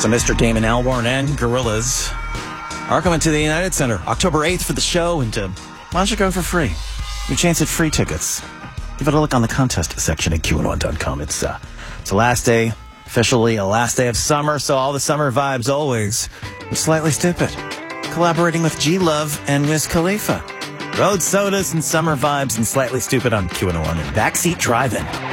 So Mr. Damon Albarn and Gorillaz are coming to the United Center October 8th for the show, and why don't you go for free? Your chance at free tickets. Give it a look on the contest section at QN1.com. It's the last day, officially a last day of summer, so all the summer vibes always. With Slightly Stupid, collaborating with G-Love and Wiz Khalifa. Road sodas and summer vibes and Slightly Stupid on QN1 and Backseat Driving.